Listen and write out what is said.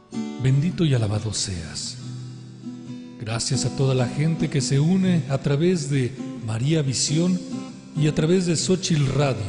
Bendito y alabado seas. Gracias a toda la gente que se une a través de María Visión y a través de Xochitl Radio